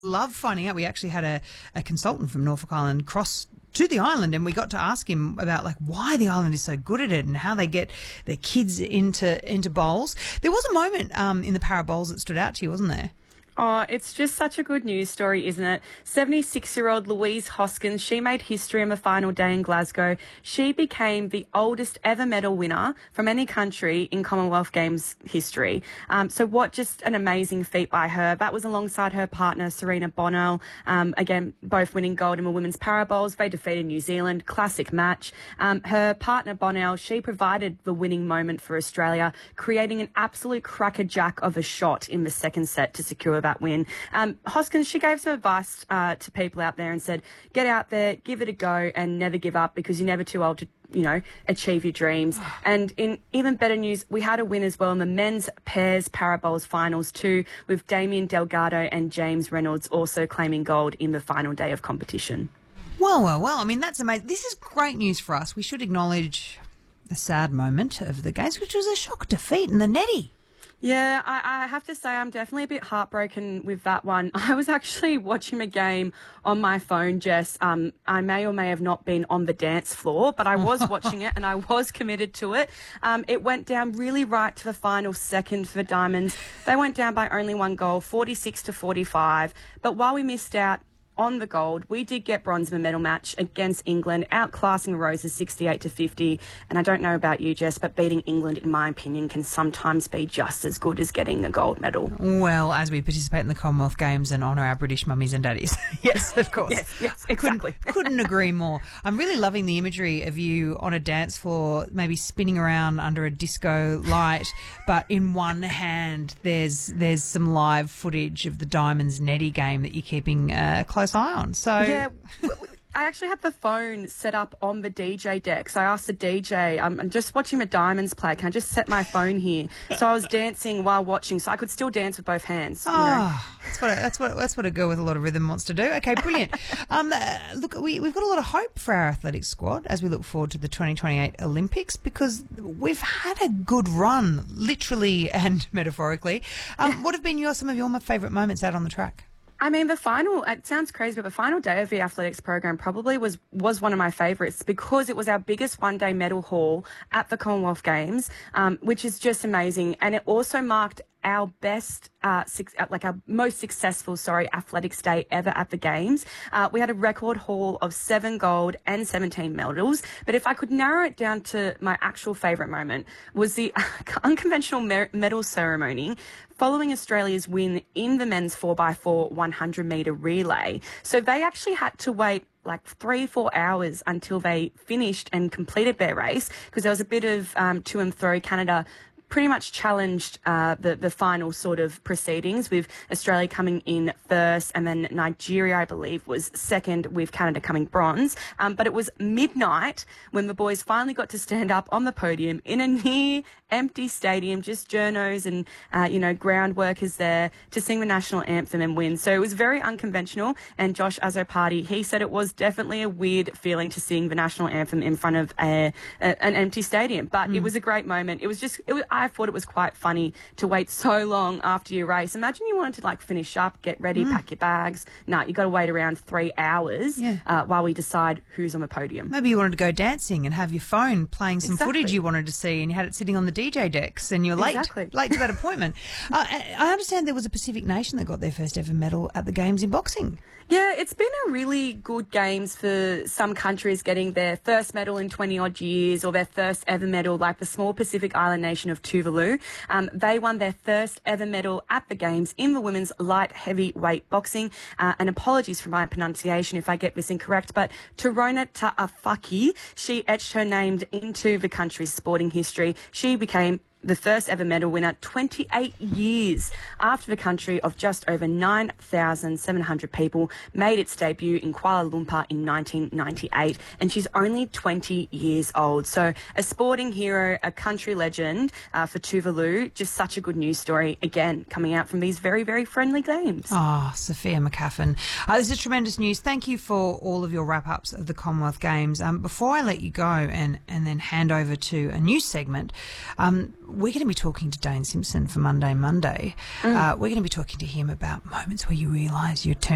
Love finding out. We actually had a consultant from Norfolk Island cross to the island, and we got to ask him about why the island is so good at it and how they get their kids into bowls. There was a moment in the para bowls that stood out to you, wasn't there? Oh, it's just such a good news story, isn't it? 76-year-old Louise Hoskins, she made history on the final day in Glasgow. She became the oldest ever medal winner from any country in Commonwealth Games history. So what just an amazing feat by her. That was alongside her partner, Serena Bonnell. Again, both winning gold in the women's para bowls. They defeated New Zealand. Classic match. Her partner, Bonnell, she provided the winning moment for Australia, creating an absolute crackerjack of a shot in the second set to secure that win. Hoskins, she gave some advice to people out there and said, get out there, give it a go and never give up because you're never too old to, achieve your dreams. And in even better news, we had a win as well in the men's pairs para bowls finals too, with Damien Delgado and James Reynolds also claiming gold in the final day of competition. Well. I mean, that's amazing. This is great news for us. We should acknowledge the sad moment of the games, which was a shock defeat in the netty. Yeah, I have to say I'm definitely a bit heartbroken with that one. I was actually watching a game on my phone, Jess. I may or may have not been on the dance floor, but I was watching it and I was committed to it. It went down really right to the final second for the Diamonds. They went down by only one goal, 46-45. But while we missed out on the gold, we did get bronze in the medal match against England, outclassing the Roses 68-50. And I don't know about you, Jess, but beating England, in my opinion, can sometimes be just as good as getting a gold medal. Well, as we participate in the Commonwealth Games and honour our British mummies and daddies. Yes, of course. Yes, exactly. Couldn't agree more. I'm really loving the imagery of you on a dance floor, maybe spinning around under a disco light, but in one hand there's some live footage of the Diamonds netty game that you're keeping close eye on. So yeah, I actually had the phone set up on the DJ deck. So I asked the DJ, I'm just watching the Diamonds play. Can I just set my phone here? So I was dancing while watching, so I could still dance with both hands. That's what a girl with a lot of rhythm wants to do. Okay, brilliant. Look, we've got a lot of hope for our athletics squad as we look forward to the 2028 Olympics because we've had a good run, literally and metaphorically. What have been some of your favourite moments out on the track? I mean, the final, it sounds crazy, but the final day of the athletics program probably was one of my favourites because it was our biggest one-day medal haul at the Commonwealth Games, which is just amazing. And it also marked our best, our most successful, athletics day ever at the Games. We had a record haul of 7 gold and 17 medals. But if I could narrow it down to my actual favourite moment was the unconventional medal ceremony following Australia's win in the men's 4x4 100-metre relay. So they actually had to wait 3-4 hours until they finished and completed their race because there was a bit of to and fro. Canada pretty much challenged the final sort of proceedings with Australia coming in first and then Nigeria, I believe, was second with Canada coming bronze. But it was midnight when the boys finally got to stand up on the podium in a near empty stadium, just journos and, ground workers there to sing the national anthem and win. So it was very unconventional. And Josh Azzopardi, he said it was definitely a weird feeling to sing the national anthem in front of an empty stadium. But it was a great moment. I thought it was quite funny to wait so long after your race. Imagine you wanted to finish up, get ready, pack your bags. No, you got to wait around 3 hours while we decide who's on the podium. Maybe you wanted to go dancing and have your phone playing some footage you wanted to see and you had it sitting on the DJ decks and you're late to that appointment. I understand there was a Pacific nation that got their first ever medal at the Games in boxing. Yeah, it's been a really good Games for some countries getting their first medal in 20-odd years or their first ever medal, like the small Pacific island nation of Tuvalu. They won their first ever medal at the Games in the women's light heavyweight boxing. And apologies for my pronunciation if I get this incorrect, but Torona Ta'afaki, she etched her name into the country's sporting history. She became the first ever medal winner 28 years after the country of just over 9,700 people made its debut in Kuala Lumpur in 1998. And she's only 20 years old. So a sporting hero, a country legend for Tuvalu. Just such a good news story, again, coming out from these very, very friendly games. Oh, Sophia McCaffin. This is tremendous news. Thank you for all of your wrap-ups of the Commonwealth Games. Before I let you go and then hand over to a new segment, we're going to be talking to Dane Simpson for Monday Monday. We're going to be talking to him about moments where you realise you're turning